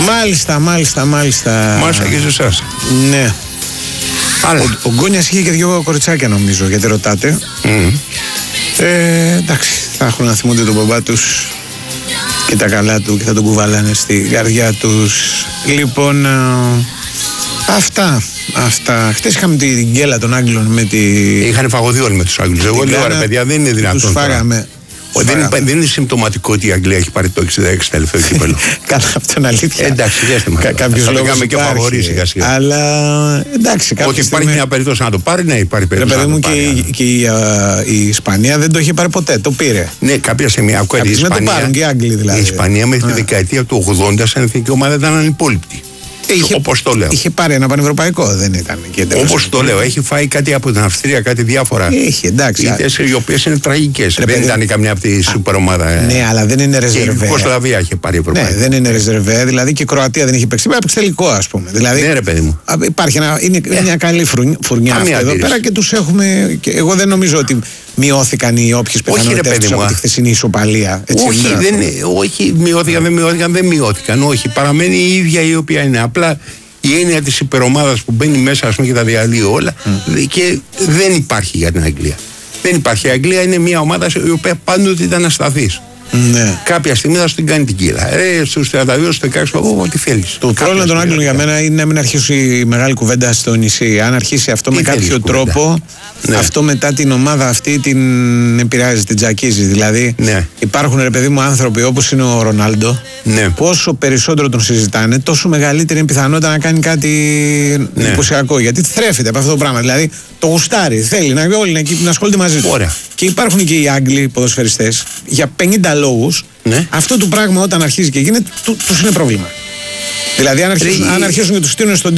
Μάλιστα. Μάλιστα και σε εσάς. Ναι. Άρα. Ο Γκόνιας είχε και 2 κοριτσάκια νομίζω, γιατί ρωτάτε. Εντάξει, θα έχουν να θυμούνται τον μπαμπά τους και τα καλά του και θα τον κουβαλάνε στην καρδιά τους. Λοιπόν, αυτά. Χτες είχαμε την γκέλα των Άγγλων με τη... Είχαν φαγωθεί όλοι με τους Άγγλους. Εγώ λέω, ρε παιδιά, δεν είναι δυνατόν. Τους φάγαμε. Δεν είναι συμπτωματικό ότι η Αγγλία έχει πάρει το 66 τελευταίο κύπελο. Καλά, αυτό είναι αλήθεια. Εντάξει, δέστε με. Κάποιος λόγος και φαβορεί σιγά-σιγά. Αλλά εντάξει, ότι υπάρχει μια περίπτωση να το πάρει, ναι, υπάρχει περίπτωση. Ρε παιδί μου, και η Ισπανία δεν το είχε πάρει ποτέ, το πήρε. Ναι, κάποια στιγμή ακούω. Κάποιοι δεν το πάρουν και οι Άγγλοι δηλαδή. Η Ισπανία μέχρι τη δεκαετία του 80 σαν εθνική ομάδα ήταν ανυπόλοιπτη. Όπως το λέω. Είχε πάρει ένα πανευρωπαϊκό, δεν ήταν. Όπως το λέω, έχει φάει κάτι από την Αυστρία, κάτι διάφορα. Έχει, εντάξει. Οι οποίες είναι τραγικές. Δεν ήταν καμιά από τη σούπερ ομάδα. Ναι, αλλά δεν είναι ρεζερβέ. Η Κοσλαβία είχε πάρει ευρωπαϊκό. Ναι, δεν είναι ρεζερβέ. Δηλαδή και η Κροατία δεν είχε παίξει. Έπαιξε τελικό, ας πούμε. Δηλαδή, ναι, ρε παιδί μου. Υπάρχει είναι μια καλή φουρνιά αυτή εδώ πέρα και τους έχουμε. Εγώ δεν νομίζω ότι μειώθηκαν οι όποιες πιθανότητες από τη χθεσινή ισοπαλία. Όχι, δεν μειώθηκαν. Όχι, παραμένει η ίδια η οποία είναι. Απλά η έννοια της υπερομάδας που μπαίνει μέσα, ας πούμε, και τα διαλύει όλα και δεν υπάρχει για την Αγγλία. Δεν υπάρχει. Η Αγγλία είναι μια ομάδα η οποία πάντοτε ήταν ασταθής. Ναι. Κάποια στιγμή θα σου την κάνει την κύλα. Στους 32, στους 16, ό,τι θέλεις. Το πρόβλημα των Άγγλων για μένα είναι να μην αρχίσει η μεγάλη κουβέντα στο νησί. Αν αρχίσει αυτό με κάποιο τρόπο, αυτό μετά την ομάδα αυτή την επηρεάζει, την τζακίζει. Δηλαδή υπάρχουν, ρε παιδί μου, άνθρωποι όπως είναι ο Ρονάλντο. Πόσο περισσότερο τον συζητάνε, τόσο μεγαλύτερη είναι η πιθανότητα να κάνει κάτι εντυπωσιακό. Γιατί θρέφεται από αυτό το πράγμα. Δηλαδή το γουστάρει, θέλει να όλοι να ασχολείται μαζί του. Και υπάρχουν και οι Άγγλοι ποδοσφαιριστές για 50 λόγους. Αυτό το πράγμα όταν αρχίζει και γίνεται, τους είναι πρόβλημα. Δηλαδή αν αρχίσουν και τους στείλουν στον